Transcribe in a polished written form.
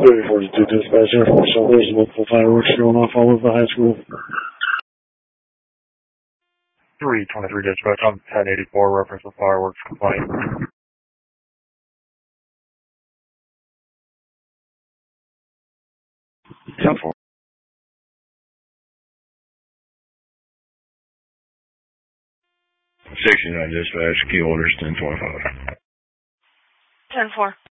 3042 dispatcher. So there's multiple fireworks going off all over the high school. 323 dispatch on 1084, reference to fireworks complaint. Ten four. 69 dispatch, key orders 1025. 10-4.